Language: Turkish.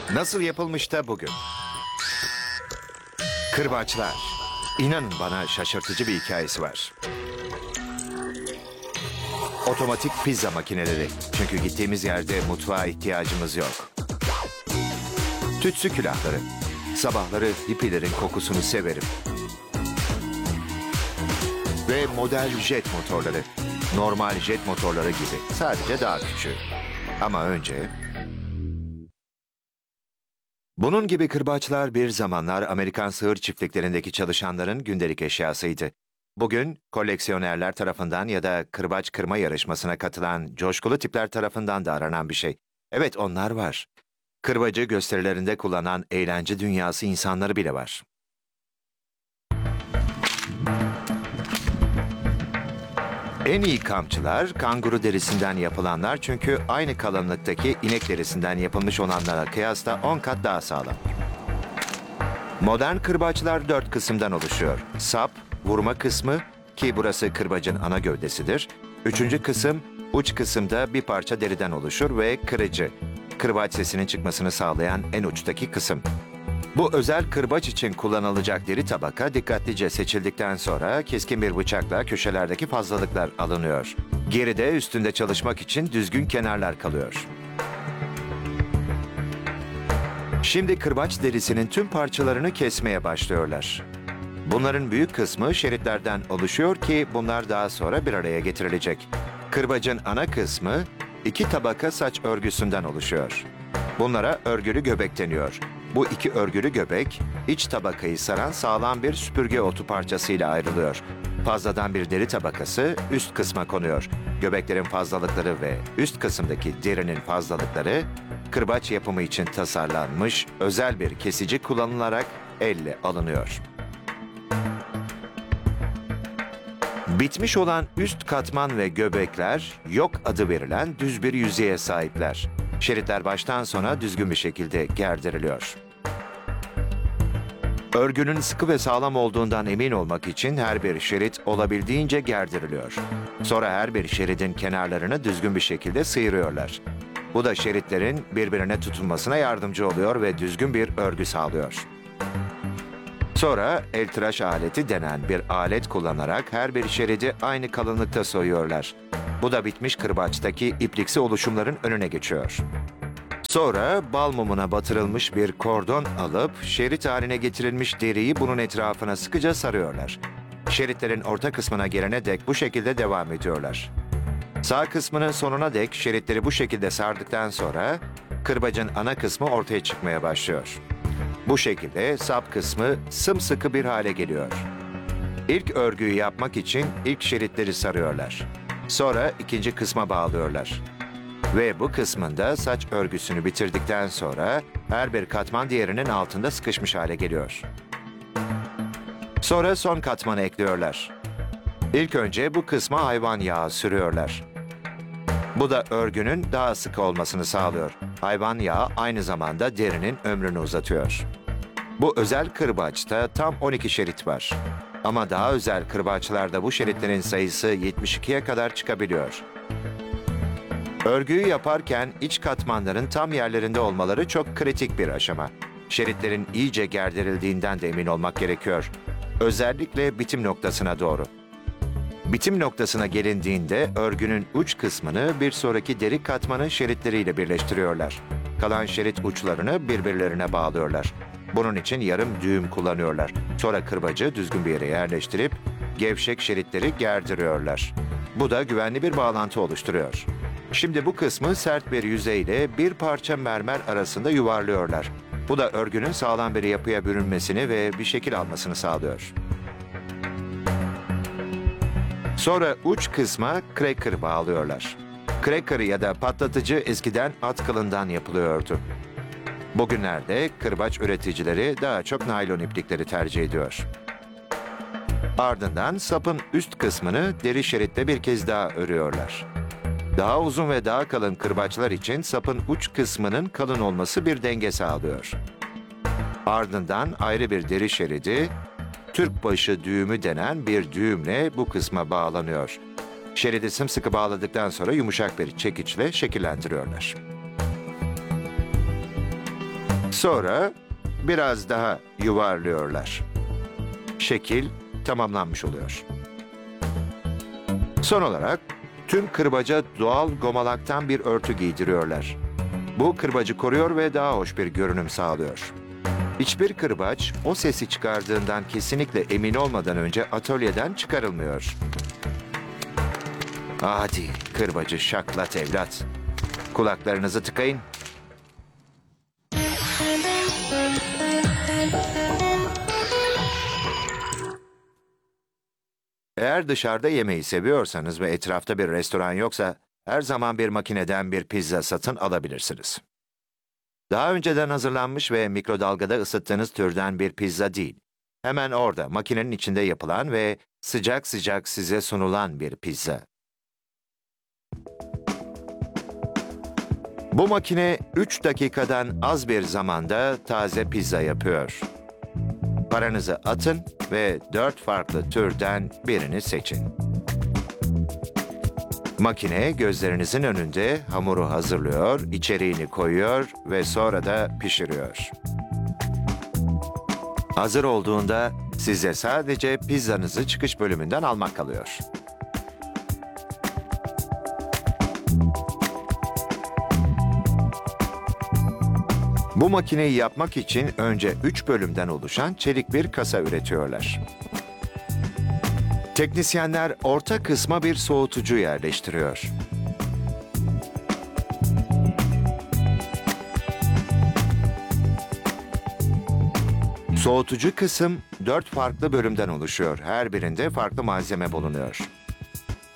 Nasıl yapılmış da bugün? Kırbaçlar. İnanın bana şaşırtıcı bir hikayesi var. Otomatik pizza makineleri. Çünkü gittiğimiz yerde mutfağa ihtiyacımız yok. Tütsü külahları. Sabahları hippilerin kokusunu severim. Ve model jet motorları. Normal jet motorları gibi. Sadece daha küçük. Ama önce... Bunun gibi kırbaçlar bir zamanlar Amerikan sığır çiftliklerindeki çalışanların gündelik eşyasıydı. Bugün koleksiyonerler tarafından ya da kırbaç kırma yarışmasına katılan coşkulu tipler tarafından da aranan bir şey. Evet, onlar var. Kırbacı gösterilerinde kullanan eğlence dünyası insanları bile var. En iyi kampçılar kanguru derisinden yapılanlar, çünkü aynı kalınlıktaki inek derisinden yapılmış olanlara kıyasla 10 kat daha sağlam. Modern kırbaçlar 4 kısımdan oluşuyor. Sap, vurma kısmı ki burası kırbacın ana gövdesidir. Üçüncü kısım, uç kısımda bir parça deriden oluşur ve kırıcı. Kırbaç sesinin çıkmasını sağlayan en uçtaki kısım. Bu özel kırbaç için kullanılacak deri tabaka dikkatlice seçildikten sonra keskin bir bıçakla köşelerdeki fazlalıklar alınıyor. Geride üstünde çalışmak için düzgün kenarlar kalıyor. Şimdi kırbaç derisinin tüm parçalarını kesmeye başlıyorlar. Bunların büyük kısmı şeritlerden oluşuyor ki bunlar daha sonra bir araya getirilecek. Kırbacın ana kısmı 2 tabaka saç örgüsünden oluşuyor. Bunlara örgülü göbek deniyor. Bu 2 örgülü göbek, iç tabakayı saran sağlam bir süpürge otu parçasıyla ayrılıyor. Fazladan bir deri tabakası üst kısma konuyor. Göbeklerin fazlalıkları ve üst kısımdaki derinin fazlalıkları, kırbaç yapımı için tasarlanmış özel bir kesici kullanılarak elle alınıyor. Bitmiş olan üst katman ve göbekler yok adı verilen düz bir yüzeye sahipler. Şeritler baştan sona düzgün bir şekilde gerdiriliyor. Örgünün sıkı ve sağlam olduğundan emin olmak için her bir şerit olabildiğince gerdiriliyor. Sonra her bir şeridin kenarlarını düzgün bir şekilde sıyırıyorlar. Bu da şeritlerin birbirine tutunmasına yardımcı oluyor ve düzgün bir örgü sağlıyor. Sonra el tıraş aleti denen bir alet kullanarak her bir şeridi aynı kalınlıkta soyuyorlar. Bu da bitmiş kırbaçtaki ipliksi oluşumların önüne geçiyor. Sonra bal mumuna batırılmış bir kordon alıp şerit haline getirilmiş deriyi bunun etrafına sıkıca sarıyorlar. Şeritlerin orta kısmına gelene dek bu şekilde devam ediyorlar. Sağ kısmının sonuna dek şeritleri bu şekilde sardıktan sonra kırbacın ana kısmı ortaya çıkmaya başlıyor. Bu şekilde sap kısmı sımsıkı bir hale geliyor. İlk örgüyü yapmak için ilk şeritleri sarıyorlar. Sonra ikinci kısma bağlıyorlar. Ve bu kısmında saç örgüsünü bitirdikten sonra her bir katman diğerinin altında sıkışmış hale geliyor. Sonra son katmanı ekliyorlar. İlk önce bu kısma hayvan yağı sürüyorlar. Bu da örgünün daha sıkı olmasını sağlıyor. Hayvan yağı aynı zamanda derinin ömrünü uzatıyor. Bu özel kırbaçta tam 12 şerit var. Ama daha özel kırbaçlarda bu şeritlerin sayısı 72'ye kadar çıkabiliyor. Örgüyü yaparken iç katmanların tam yerlerinde olmaları çok kritik bir aşama. Şeritlerin iyice gerdirildiğinden de emin olmak gerekiyor. Özellikle bitim noktasına doğru. Bitim noktasına gelindiğinde örgünün uç kısmını bir sonraki deri katmanın şeritleriyle birleştiriyorlar. Kalan şerit uçlarını birbirlerine bağlıyorlar. Bunun için yarım düğüm kullanıyorlar. Sonra kırbacı düzgün bir yere yerleştirip gevşek şeritleri gerdiriyorlar. Bu da güvenli bir bağlantı oluşturuyor. Şimdi bu kısmı sert bir yüzeyle bir parça mermer arasında yuvarlıyorlar. Bu da örgünün sağlam bir yapıya bürünmesini ve bir şekil almasını sağlıyor. Sonra uç kısma cracker bağlıyorlar. Cracker ya da patlatıcı eskiden at kılından yapılıyordu. Bugünlerde kırbaç üreticileri daha çok naylon iplikleri tercih ediyor. Ardından sapın üst kısmını deri şeritle bir kez daha örüyorlar. Daha uzun ve daha kalın kırbaçlar için sapın uç kısmının kalın olması bir denge sağlıyor. Ardından ayrı bir deri şeridi, Türk başı düğümü denen bir düğümle bu kısma bağlanıyor. Şeridi sımsıkı bağladıktan sonra yumuşak bir çekiçle şekillendiriyorlar. Sonra biraz daha yuvarlıyorlar. Şekil tamamlanmış oluyor. Son olarak tüm kırbaca doğal gomalaktan bir örtü giydiriyorlar. Bu kırbacı koruyor ve daha hoş bir görünüm sağlıyor. Hiçbir kırbaç o sesi çıkardığından kesinlikle emin olmadan önce atölyeden çıkarılmıyor. Hadi kırbacı şaklat evlat. Kulaklarınızı tıkayın. Eğer dışarıda yemeği seviyorsanız ve etrafta bir restoran yoksa her zaman bir makineden bir pizza satın alabilirsiniz. Daha önceden hazırlanmış ve mikrodalgada ısıttığınız türden bir pizza değil. Hemen orada makinenin içinde yapılan ve sıcak sıcak size sunulan bir pizza. Bu makine 3 dakikadan az bir zamanda taze pizza yapıyor. Paranızı atın ve 4 farklı türden birini seçin. Makine gözlerinizin önünde hamuru hazırlıyor, içeriğini koyuyor ve sonra da pişiriyor. Hazır olduğunda size sadece pizzanızı çıkış bölümünden almak kalıyor. Bu makineyi yapmak için önce 3 bölümden oluşan çelik bir kasa üretiyorlar. Teknisyenler orta kısma bir soğutucu yerleştiriyor. Soğutucu kısım 4 farklı bölümden oluşuyor. Her birinde farklı malzeme bulunuyor.